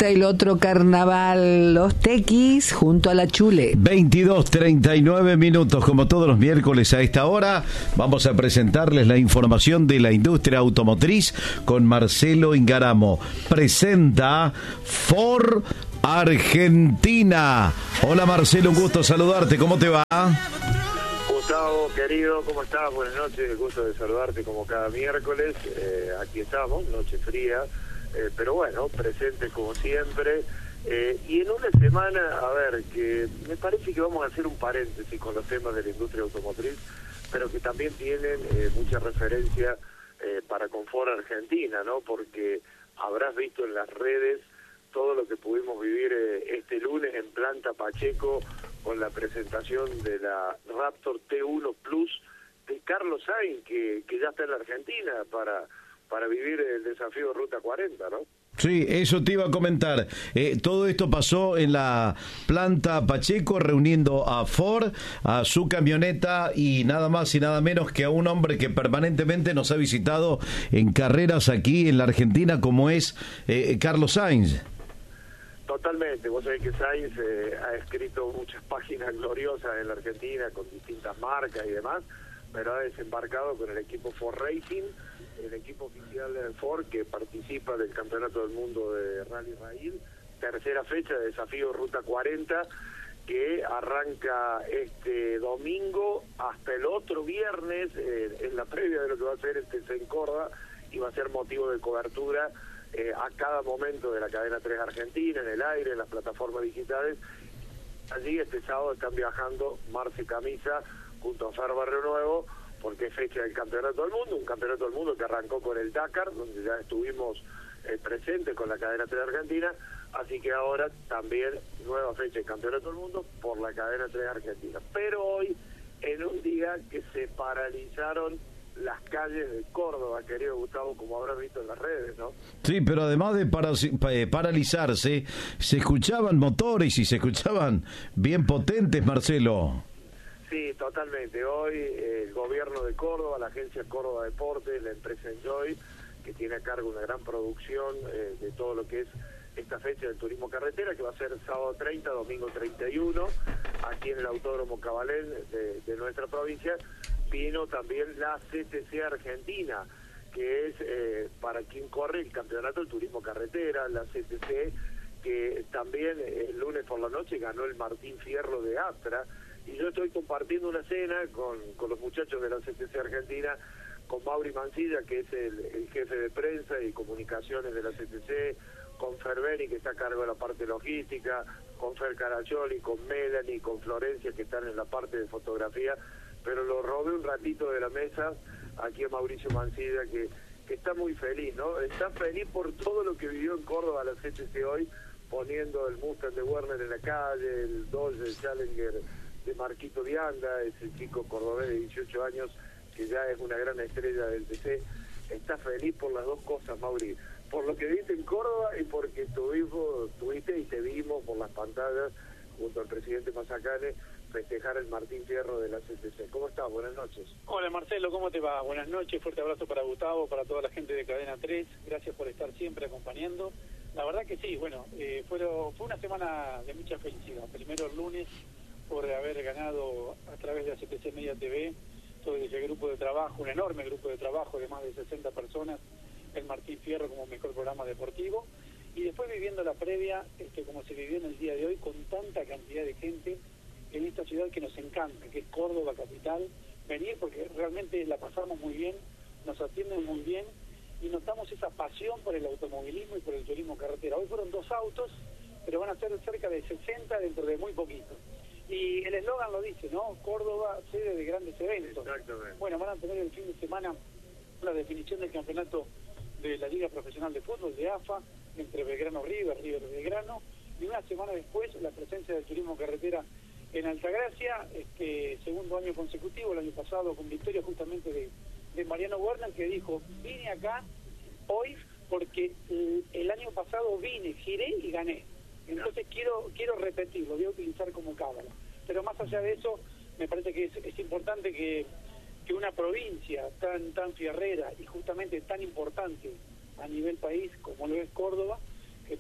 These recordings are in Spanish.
está el otro carnaval, los Tequis junto a la Chule. 22:39 minutos, como todos los miércoles a esta hora, vamos a presentarles la información de la industria automotriz con Marcelo Ingaramo. Presenta Ford Argentina. Hola Marcelo, un gusto saludarte, ¿cómo te va? Gustavo, querido, ¿cómo estás? Buenas noches, gusto de saludarte como cada miércoles. Aquí estamos, noche fría, pero bueno, presente como siempre. Y en una semana, a ver, que me parece que vamos a hacer un paréntesis con los temas de la industria automotriz, pero que también tienen mucha referencia para Confort Argentina, ¿no? Porque habrás visto en las redes todo lo que pudimos vivir este lunes en Planta Pacheco con la presentación de la Raptor T1 Plus de Carlos Sainz, que ya está en la Argentina para vivir el desafío Ruta 40, ¿no? Sí, eso te iba a comentar. Todo esto pasó en la Planta Pacheco, reuniendo a Ford, a su camioneta y nada más y nada menos que a un hombre que permanentemente nos ha visitado en carreras aquí en la Argentina, como es Carlos Sainz. Totalmente, vos sabés que Sainz ha escrito muchas páginas gloriosas en la Argentina con distintas marcas y demás, pero ha desembarcado con el equipo Ford Racing, el equipo oficial de Ford que participa del Campeonato del Mundo de Rally Rail, tercera fecha de desafío Ruta 40, que arranca este domingo hasta el otro viernes, en la previa de lo que va a ser este en Córdoba, y va a ser motivo de cobertura a cada momento de la cadena 3 Argentina, en el aire, en las plataformas digitales. Allí este sábado están viajando Marce Camisa junto a Fer Barrio Nuevo, porque es fecha del Campeonato del Mundo, un Campeonato del Mundo que arrancó con el Dakar, donde ya estuvimos presentes con la cadena 3 Argentina, así que ahora también nueva fecha del Campeonato del Mundo por la cadena 3 Argentina. Pero hoy, en un día que se paralizaron las calles de Córdoba, querido Gustavo, como habrás visto en las redes, ¿no? Sí, pero además de paralizarse, se escuchaban motores y se escuchaban bien potentes, Marcelo. Sí, totalmente. Hoy el gobierno de Córdoba, la agencia Córdoba Deportes, la empresa Enjoy, que tiene a cargo una gran producción de todo lo que es esta fecha del turismo carretera, que va a ser sábado 30, domingo 31, aquí en el Autódromo Cabalén de nuestra provincia. Vino también la CTC Argentina, que es para quien corre el campeonato del turismo carretera, la CTC, que también el lunes por la noche ganó el Martín Fierro de Astra, y yo estoy compartiendo una cena con los muchachos de la CTC Argentina, con Mauri Mancilla, que es el jefe de prensa y comunicaciones de la CTC, con Ferbeni, que está a cargo de la parte logística, con Fer Caraccioli, con Melanie, con Florencia, que están en la parte de fotografía, pero lo robé un ratito de la mesa aquí a Mauricio Mancilla, que está muy feliz, ¿no? Está feliz por todo lo que vivió en Córdoba la CTC hoy, poniendo el Mustang de Werner en la calle, el Dodge, el Challenger de Marquito Vianda, ese chico cordobés de 18 años que ya es una gran estrella del TC. Está feliz por las dos cosas, Mauri, por lo que viste en Córdoba y porque tuviste y te vimos por las pantallas junto al presidente Mazacane festejar el Martín Fierro de la CTC. ¿Cómo estás? Buenas noches. Hola Marcelo, ¿cómo te va? Buenas noches, fuerte abrazo para Gustavo, para toda la gente de Cadena 3, gracias por estar siempre acompañando. La verdad que sí, bueno, fue una semana de mucha felicidad. Primero el lunes, por haber ganado a través de la CTC Media TV, todo ese grupo de trabajo, un enorme grupo de trabajo de más de 60 personas, el Martín Fierro como mejor programa deportivo, y después viviendo la previa, como se vivió en el día de hoy, con tanta cantidad de gente en esta ciudad que nos encanta, que es Córdoba capital, venir porque realmente la pasamos muy bien, nos atienden muy bien y notamos esa pasión por el automovilismo y por el turismo carretera. Hoy fueron 2 autos, pero van a ser cerca de 60 dentro de muy poquito. Y el eslogan lo dice, ¿no? Córdoba, sede de grandes eventos. Exactamente. Bueno, van a tener el fin de semana la definición del campeonato de la Liga Profesional de Fútbol, de AFA, entre Belgrano-River, River-Belgrano, y una semana después la presencia del turismo carretera en Altagracia, segundo año consecutivo, el año pasado con victoria justamente de Mariano Werner, que dijo, vine acá hoy porque el año pasado vine, giré y gané. Entonces quiero repetirlo, voy a utilizar como cábala. Pero más allá de eso, me parece que es importante que una provincia tan fierrera y justamente tan importante a nivel país como lo es Córdoba, que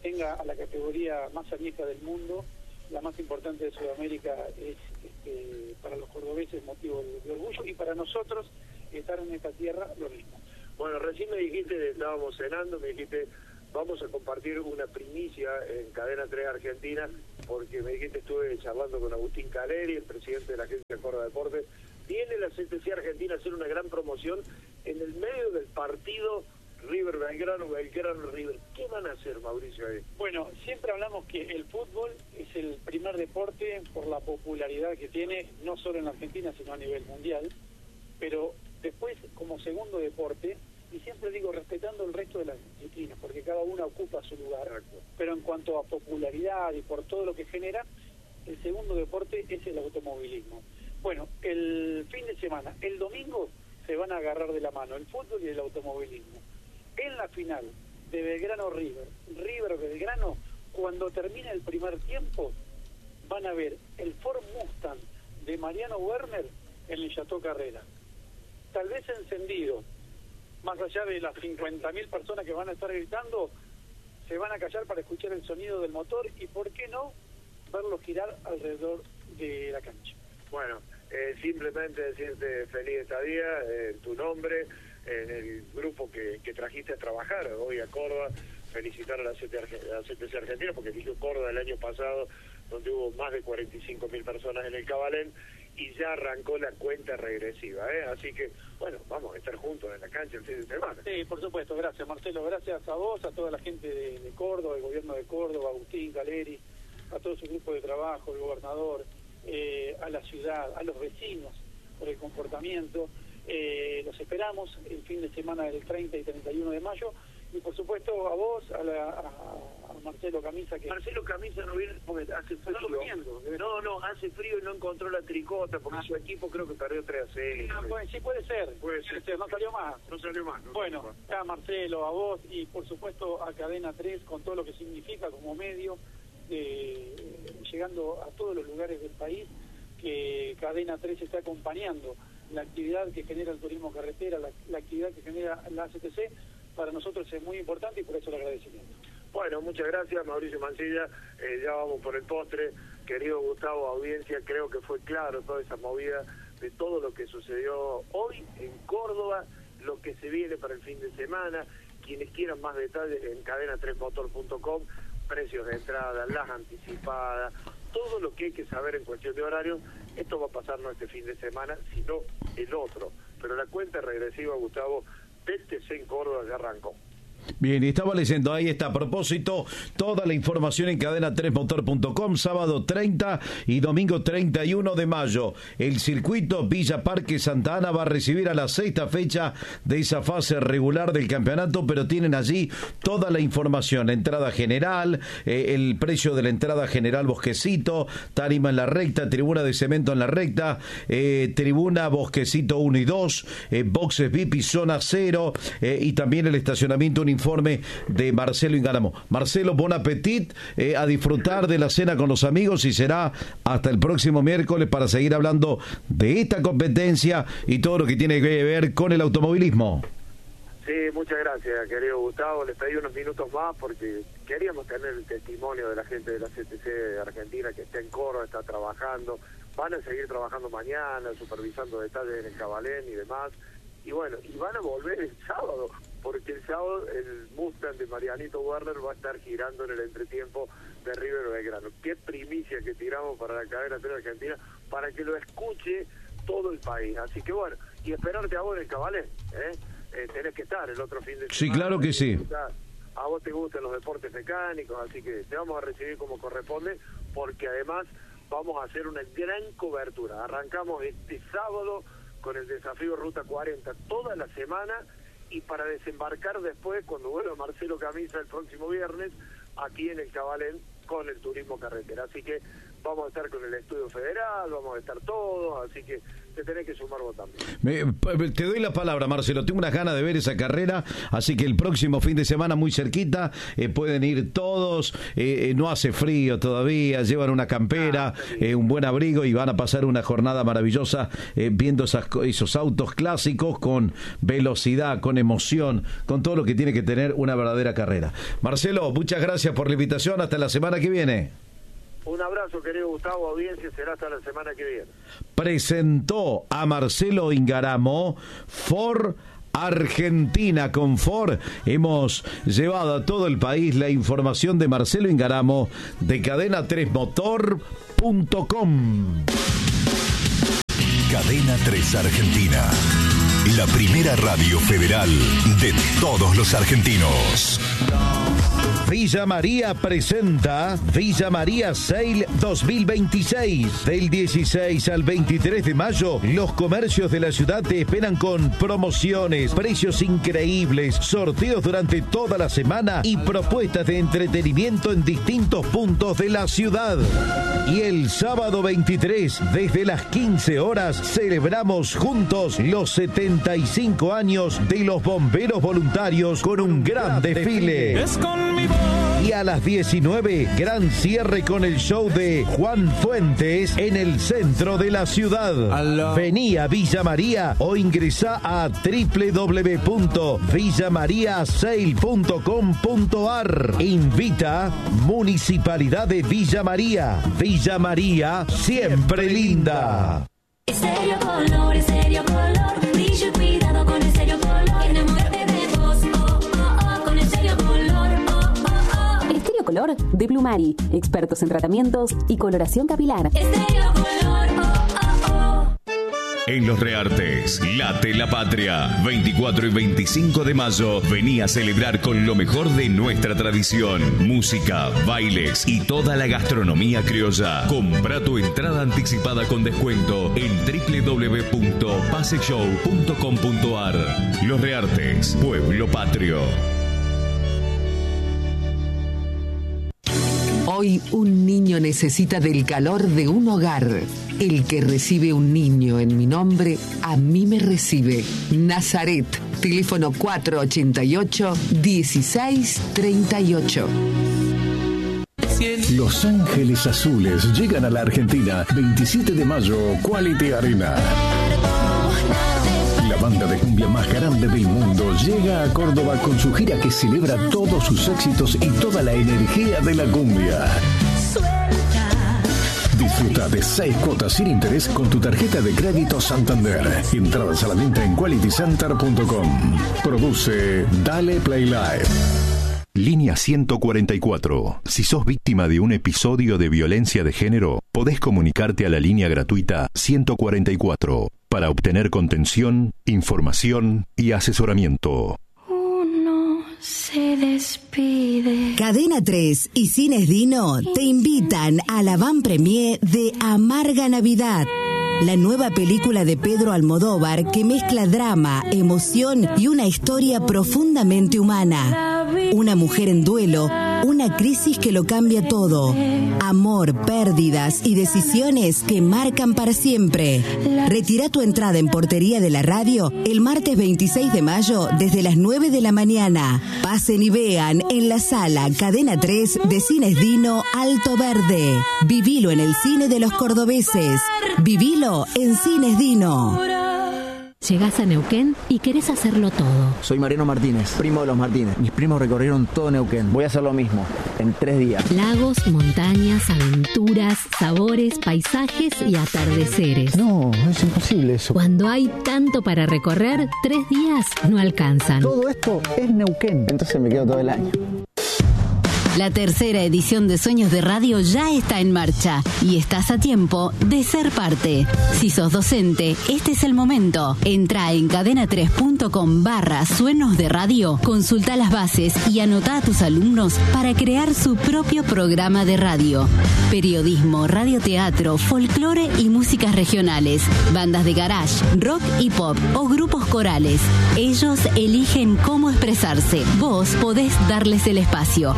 pertenga a la categoría más añeja del mundo, la más importante de Sudamérica, es para los cordobeses motivo de orgullo, y para nosotros estar en esta tierra lo mismo. Bueno, recién me dijiste, estábamos cenando, me dijiste, vamos a compartir una primicia en Cadena 3 Argentina, porque me dijiste, estuve charlando con Agustín Caleri, el presidente de la Agencia Córdoba Deportes. Viene la CTC Argentina a hacer una gran promoción en el medio del partido River Belgrano, Belgrano River. ¿Qué van a hacer, Mauricio, ahí? Bueno, siempre hablamos que el fútbol es el primer deporte por la popularidad que tiene, no solo en Argentina, sino a nivel mundial, pero después como segundo deporte, y siempre digo respetando el resto de las disciplinas, porque cada una ocupa su lugar. Exacto. Pero en cuanto a popularidad y por todo lo que genera, el segundo deporte es el automovilismo. Bueno, el fin de semana, el domingo, se van a agarrar de la mano el fútbol y el automovilismo. En la final de Belgrano River, River Belgrano, cuando termine el primer tiempo, van a ver el Ford Mustang de Mariano Werner en el Chateau Carrera. Tal vez encendido, más allá de las 50.000 personas que van a estar gritando, se van a callar para escuchar el sonido del motor y, ¿por qué no?, verlo girar alrededor de la cancha. Bueno, simplemente decirte feliz estadía en tu nombre, en el grupo que trajiste a trabajar hoy a Córdoba, felicitar a la CTC Argentina, porque dijo Córdoba el año pasado, donde hubo más de 45.000 personas en el Cabalén, y ya arrancó la cuenta regresiva, así que, bueno, vamos a estar juntos en la cancha el fin de semana. Sí, por supuesto, gracias Marcelo, gracias a vos, a toda la gente de Córdoba, el gobierno de Córdoba, Agustín Caleri, a todo su grupo de trabajo, el gobernador, a la ciudad, a los vecinos por el comportamiento. Los esperamos el fin de semana del 30 y 31 de mayo, y por supuesto a vos, a Marcelo Camisa, que Marcelo Camisa no viene porque hace frío. No, hace frío y no encontró la tricota porque su equipo creo que perdió 3-0. Sí, puede ser, no salió más. Bueno, a Marcelo, a vos y por supuesto a Cadena 3 con todo lo que significa como medio, llegando a todos los lugares del país, que Cadena 3 está acompañando la actividad que genera el turismo carretera, la actividad que genera la CTC. Para nosotros es muy importante y por eso el agradecimiento. Bueno, muchas gracias, Mauricio Mancilla. Ya vamos por el postre. Querido Gustavo, audiencia, creo que fue claro toda esa movida de todo lo que sucedió hoy en Córdoba, lo que se viene para el fin de semana. Quienes quieran más detalles en cadena3motor.com, precios de entrada, las anticipadas, todo lo que hay que saber en cuestión de horarios. Esto va a pasar no este fin de semana, sino el otro. Pero la cuenta regresiva, Gustavo, TTC en Córdoba ya arrancó. Bien, y estaba leyendo, ahí está, a propósito, toda la información en cadena3motor.com, sábado 30 y domingo 31 de mayo. El circuito Villa Parque Santa Ana va a recibir a la sexta fecha de esa fase regular del campeonato, pero tienen allí toda la información, entrada general, el precio de la entrada general Bosquecito, tarima en la recta, tribuna de cemento en la recta, tribuna Bosquecito 1 y 2, boxes VIP y zona 0, y también el estacionamiento un informe de Marcelo Ingaramo. Marcelo, bon appetit, a disfrutar de la cena con los amigos y será hasta el próximo miércoles para seguir hablando de esta competencia y todo lo que tiene que ver con el automovilismo. Sí, muchas gracias, querido Gustavo. Les pedí unos minutos más porque queríamos tener el testimonio de la gente de la CTC de Argentina que está en Córdoba, está trabajando. Van a seguir trabajando mañana, supervisando detalles en el Cabalén y demás. Y bueno, y van a volver el sábado, porque el sábado el Mustang de Marianito Werner va a estar girando en el entretiempo de River Belgrano. Qué primicia que tiramos para la cadena 3 Argentina, para que lo escuche todo el país. Así que bueno, y esperarte a vos en el Cabalén, tenés que estar el otro fin de semana. Sí, claro que sí. A vos te gustan los deportes mecánicos, así que te vamos a recibir como corresponde, porque además vamos a hacer una gran cobertura. Arrancamos este sábado con el desafío Ruta 40 toda la semana, y para desembarcar después, cuando vuelva Marcelo Camisa el próximo viernes, aquí en el Cabalén con el turismo carretera. Así que vamos a estar con el Estudio Federal, vamos a estar todos, así que te tenés que sumar vos también. Te doy la palabra, Marcelo, tengo unas ganas de ver esa carrera, así que el próximo fin de semana muy cerquita, pueden ir todos, no hace frío todavía, llevan una campera, un buen abrigo y van a pasar una jornada maravillosa viendo esos autos clásicos con velocidad, con emoción, con todo lo que tiene que tener una verdadera carrera. Marcelo, muchas gracias por la invitación, hasta la semana que viene. Un abrazo, querido Gustavo, audiencia, será hasta la semana que viene. Presentó a Marcelo Ingaramo, Ford Argentina. Con Ford hemos llevado a todo el país la información de Marcelo Ingaramo de cadena3motor.com. Cadena 3 Argentina, la primera radio federal de todos los argentinos. Villa María presenta Villa María Sale 2026. Del 16 al 23 de mayo, los comercios de la ciudad te esperan con promociones, precios increíbles, sorteos durante toda la semana y propuestas de entretenimiento en distintos puntos de la ciudad. Y el sábado 23, desde las 15 horas, celebramos juntos los 75 años de los bomberos voluntarios con un gran desfile. Y a las 19, gran cierre con el show de Juan Fuentes en el centro de la ciudad. Vení a Villa María o ingresá a www.villamariasale.com.ar. Invita Municipalidad de Villa María. Villa María, siempre linda. Estéreo Color, Estéreo Color, brillo y cuidado con Estéreo Color. Enamórate de vos, con Estéreo Color, Estéreo Color de Blumari, expertos en tratamientos y coloración capilar. Estéreo Color, En Los Reartes, late la patria. 24 y 25 de mayo, vení a celebrar con lo mejor de nuestra tradición. Música, bailes y toda la gastronomía criolla. Compra tu entrada anticipada con descuento en www.paseshow.com.ar. Los Reartes, pueblo patrio. Hoy un niño necesita del calor de un hogar. El que recibe un niño en mi nombre, a mí me recibe. Nazaret, teléfono 488-1638. Los Ángeles Azules llegan a la Argentina. 27 de mayo, Quality Arena. La banda de cumbia más grande del mundo llega a Córdoba con su gira que celebra todos sus éxitos y toda la energía de la cumbia. Disfruta de 6 cuotas sin interés con tu tarjeta de crédito Santander. Entradas a la venta en qualitycenter.com. Produce Dale Play Live. Línea 144. Si sos víctima de un episodio de violencia de género, podés comunicarte a la línea gratuita 144 para obtener contención, información y asesoramiento. uno se despide. Cadena 3 y Cines Dino te invitan a la avant-premiere de Amarga Navidad, la nueva película de Pedro Almodóvar que mezcla drama, emoción y una historia profundamente humana. Una mujer en duelo, una crisis que lo cambia todo. Amor, pérdidas y decisiones que marcan para siempre. Retira tu entrada en Portería de la Radio el martes 26 de mayo desde las 9 de la mañana. Pasen y vean en la sala Cadena 3 de Cines Dino Alto Verde. Vivilo en el cine de los cordobeses. Vivilo en Cines Dino. Llegás a Neuquén y querés hacerlo todo. Soy Mariano Martínez, primo de los Martínez. Mis primos recorrieron todo Neuquén. Voy a hacer lo mismo, en 3 días. Lagos, montañas, aventuras, sabores, paisajes y atardeceres. No, es imposible eso. Cuando hay tanto para recorrer, 3 días no alcanzan. Todo esto es Neuquén. Entonces me quedo todo el año. La tercera edición de Sueños de Radio ya está en marcha y estás a tiempo de ser parte. Si sos docente, este es el momento. Entra en cadena3.com/Sueños de Radio, consulta las bases y anota a tus alumnos para crear su propio programa de radio. Periodismo, radioteatro, folclore y músicas regionales, bandas de garage, rock y pop o grupos corales. Ellos eligen cómo expresarse. Vos podés darles el espacio. Participa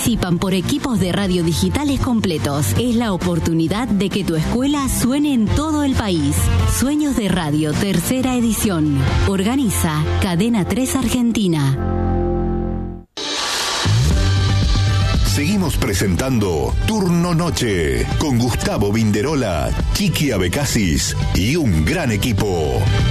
participan por equipos de radio digitales completos. Es la oportunidad de que tu escuela suene en todo el país. Sueños de Radio, tercera edición. Organiza Cadena 3 Argentina. Seguimos presentando Turno Noche con Gustavo Vinderola, Chiqui Abecasis y un gran equipo.